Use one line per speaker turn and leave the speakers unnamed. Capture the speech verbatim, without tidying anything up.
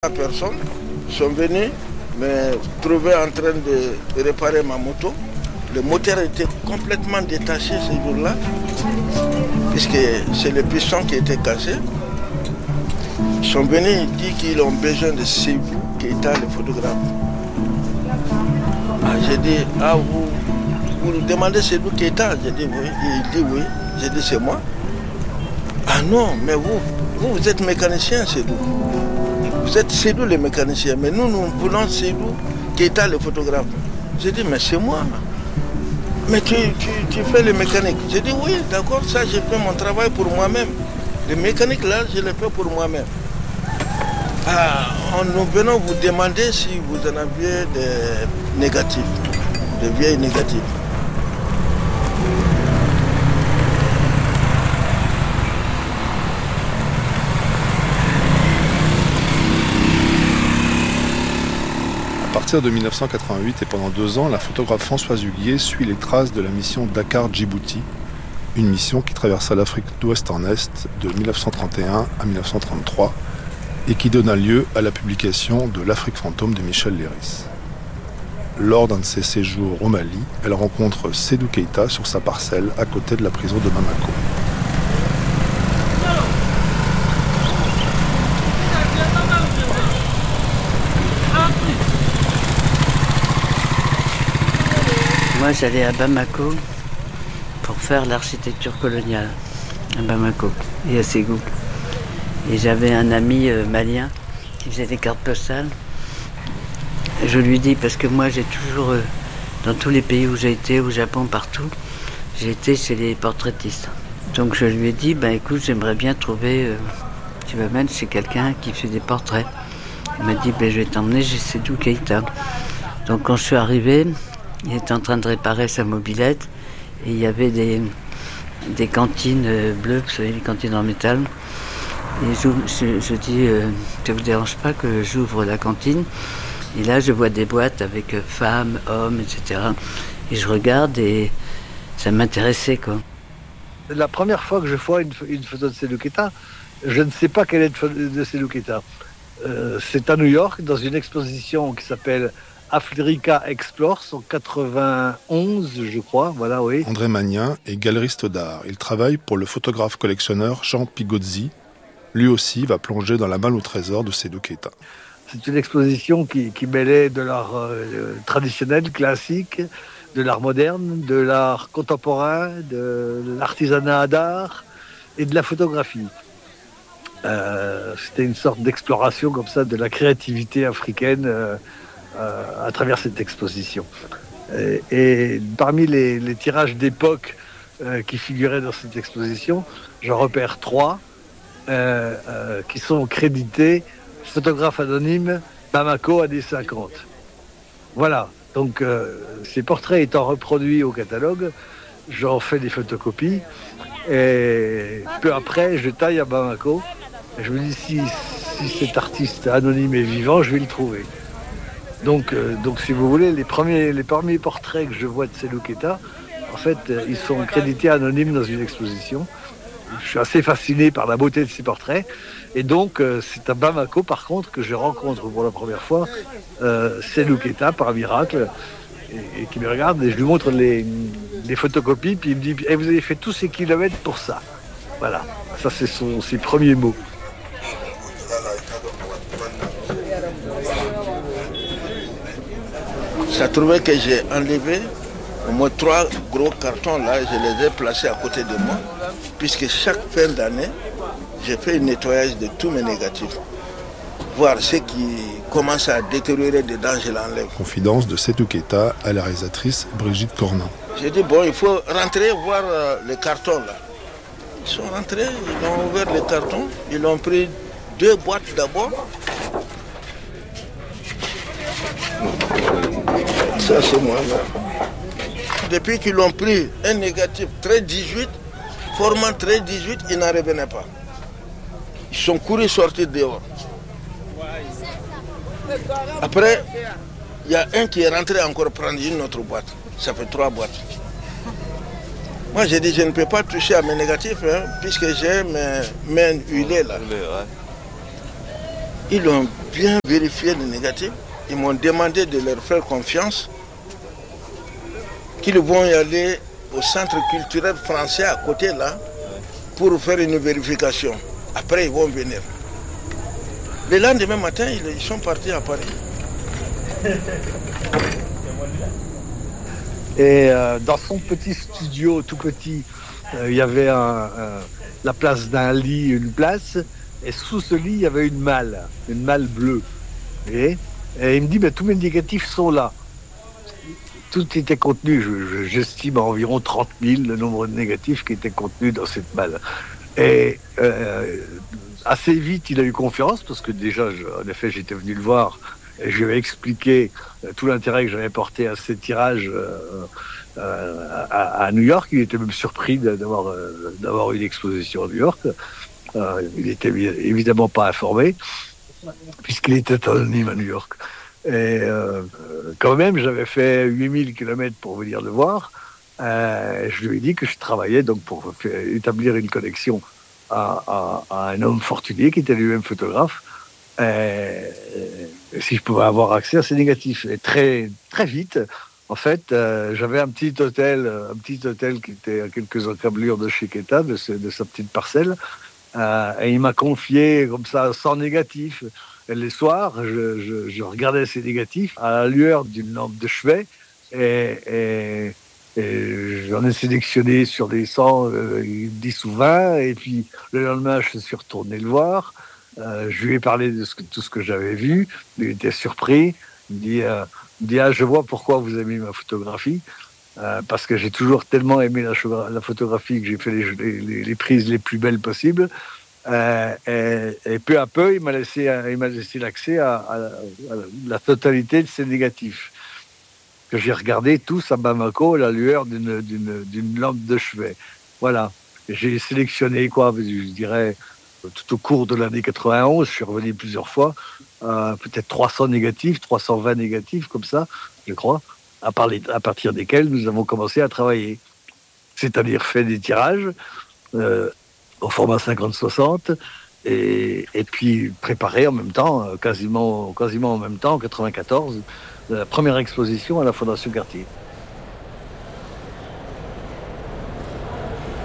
Personnes sont venus me trouver en train de réparer ma moto. Le moteur était complètement détaché ce jour-là, puisque c'est le piston qui était cassé. Ils sont venus dire qu'ils ont besoin de Seydou Keita, le photographe. Ah, j'ai dit, ah vous, vous nous demandez Seydou Keita? J'ai dit oui. Il dit oui. J'ai dit c'est moi. Ah non, mais vous, vous, vous êtes mécanicien, Seydou. Vous êtes Seydou le mécanicien, mais nous, nous voulons Seydou Keita le photographe. J'ai dit, mais c'est moi. Mais tu, tu, tu fais le mécanique. J'ai dit, oui, d'accord, ça, j'ai fait mon travail pour moi-même. Le mécanique, là, je le fais pour moi-même. Ah, nous venons vous demander si vous en aviez des négatifs, des vieilles négatifs.
À partir de mille neuf cent quatre-vingt-huit et pendant deux ans, la photographe Françoise Huguier suit les traces de la mission Dakar-Djibouti, une mission qui traversa l'Afrique d'ouest en est de mille neuf cent trente et un à mille neuf cent trente-trois et qui donna lieu à la publication de L'Afrique fantôme de Michel Leiris. Lors d'un de ses séjours au Mali, elle rencontre Seydou Keita sur sa parcelle à côté de la prison de Bamako.
Moi, j'allais à Bamako pour faire l'architecture coloniale, à Bamako et à Ségou. Et j'avais un ami euh, malien qui faisait des cartes postales. Et je lui dis, parce que moi, j'ai toujours, euh, dans tous les pays où j'ai été, au Japon, partout, j'ai été chez les portraitistes. Donc je lui ai dit, ben écoute, j'aimerais bien trouver, euh, tu m'amènes chez quelqu'un qui fait des portraits. Il m'a dit, ben je vais t'emmener chez Seydou Keita. Donc quand je suis arrivé, il était en train de réparer sa mobilette et il y avait des, des cantines bleues, vous savez, les cantines en métal. Et je, je, je dis, euh, ça ne vous dérange pas que j'ouvre la cantine? Et là, je vois des boîtes avec femmes, hommes, et cetera. Et je regarde et ça m'intéressait, quoi.
La première fois que je vois une, une photo de Seydou Keita, je ne sais pas quelle est de Seydou Keita. Euh, c'est à New York, dans une exposition qui s'appelle Africa Explore, en quatre-vingt-onze, je crois, voilà, oui.
André Magnin est galeriste d'art. Il travaille pour le photographe collectionneur Jean Pigozzi. Lui aussi va plonger dans la malle au trésor de Seydou Keita.
C'est une exposition qui, qui mêlait de l'art euh, traditionnel, classique, de l'art moderne, de l'art contemporain, de l'artisanat d'art et de la photographie. Euh, c'était une sorte d'exploration comme ça de la créativité africaine euh, euh, à travers cette exposition. Et, et parmi les, les tirages d'époque euh, qui figuraient dans cette exposition, j'en repère trois euh, euh, qui sont crédités photographe anonyme Bamako années cinquante. Voilà, donc euh, ces portraits étant reproduits au catalogue, j'en fais des photocopies et peu après je taille à Bamako et je me dis si, si cet artiste anonyme est vivant, je vais le trouver. Donc, euh, donc si vous voulez, les premiers, les premiers portraits que je vois de Seydou Keita, en fait, euh, ils sont crédités anonymes dans une exposition. Je suis assez fasciné par la beauté de ces portraits. Et donc, euh, c'est à Bamako, par contre, que je rencontre pour la première fois euh, Seydou Keita, par miracle, et, et qui me regarde, et je lui montre les, les photocopies, puis il me dit hey, « Vous avez fait tous ces kilomètres pour ça ». Voilà, ça c'est son, ses premiers mots.
Ça trouvait que j'ai enlevé au moins trois gros cartons là, je les ai placés à côté de moi, puisque chaque fin d'année, j'ai fait un nettoyage de tous mes négatifs. Voir ce qui commence à détériorer dedans, je l'enlève.
Confidence de Seydou Keita à la réalisatrice Brigitte Cornan.
J'ai dit, bon, il faut rentrer voir euh, les cartons là. Ils sont rentrés, ils ont ouvert les cartons, ils ont pris deux boîtes d'abord. Ça, c'est moi là. Depuis qu'ils ont pris un négatif très dix-huit, formant très dix-huit, ils n'en revenaient pas. Ils sont courus sortir dehors. Après, il y a un qui est rentré encore prendre une autre boîte. Ça fait trois boîtes. Moi, j'ai dit, je ne peux pas toucher à mes négatifs, hein, puisque j'ai mes mains huilées là. Ils ont bien vérifié le négatif. Ils m'ont demandé de leur faire confiance, qu'ils vont y aller au centre culturel français à côté là, pour faire une vérification. Après, ils vont venir. Le lendemain matin, ils sont partis à Paris.
Et euh, dans son petit studio, tout petit, euh, il y avait un, un, la place d'un lit, une place, et sous ce lit, il y avait une malle, une malle bleue. Et, et il me dit, ben, tous mes négatifs sont là. Tout était contenu, je, je, j'estime à environ trente mille le nombre de négatifs qui étaient contenus dans cette malle. Et euh, assez vite, il a eu confiance, parce que déjà, je, en effet, j'étais venu le voir, et je lui avais expliqué tout l'intérêt que j'avais porté à ces tirages euh, euh, à, à New York. Il était même surpris d'avoir, euh, d'avoir une exposition à New York. Euh, il n'était évidemment pas informé, puisqu'il était anonyme à New York. Et euh, quand même, j'avais fait huit mille kilomètres pour venir le voir. Euh, je lui ai dit que je travaillais donc pour faire, établir une connexion à, à, à un homme fortuné qui était lui-même photographe. Et, et si je pouvais avoir accès à ces négatifs. Et très, très vite, en fait, euh, j'avais un petit hôtel, un petit hôtel qui était à quelques encablures de chez Quetta, de, ce, de sa petite parcelle. Euh, et il m'a confié comme ça, sans négatif. Et les soirs, je, je, je regardais ces négatifs à la lueur d'une lampe de chevet. Et, et, et j'en ai sélectionné sur des cent, euh, dix ou vingt. Et puis le lendemain, je suis retourné le voir. Euh, je lui ai parlé de ce que, tout ce que j'avais vu. Il était surpris. Il me dit, euh, il me dit ah, je vois pourquoi vous aimez ma photographie. Euh, parce que j'ai toujours tellement aimé la, la photographie que j'ai fait les, les, les prises les plus belles possibles. Euh, et, et peu à peu, il m'a laissé, il m'a laissé l'accès à, à, à la totalité de ces négatifs que j'ai regardés tous à Bamako à la lueur d'une, d'une, d'une lampe de chevet. Voilà. Et j'ai sélectionné quoi, je dirais, tout au cours de l'année quatre-vingt-onze, je suis revenu plusieurs fois, euh, peut-être trois cents négatifs, trois cent vingt négatifs comme ça, je crois. À, parler, à partir desquels nous avons commencé à travailler. C'est-à-dire fait des tirages euh, au format cinquante soixante et, et puis préparer en même temps, quasiment, quasiment en même temps, en quatre-vingt-quatorze, la première exposition à la Fondation Cartier.